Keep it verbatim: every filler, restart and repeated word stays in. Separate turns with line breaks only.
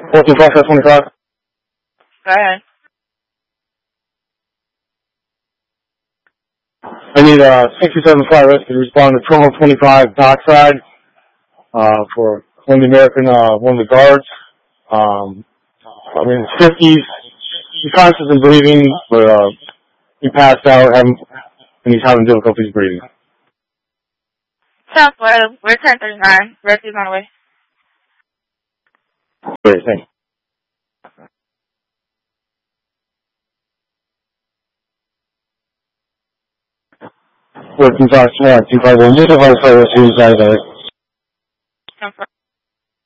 fourteen process twenty-five.
Go ahead.
I need a uh, sixty-seven flight rescue to respond to Terminal twenty-five dockside uh, for one of the American, uh, one of the guards. Um, I mean, fifties. He's conscious and breathing, but uh, he passed out having, and he's having difficulties breathing.
South Florida, we're ten thirty-nine. Rescue's on the way.
Great, thanks. fourteen five two five one, just a flight rescue inside of it.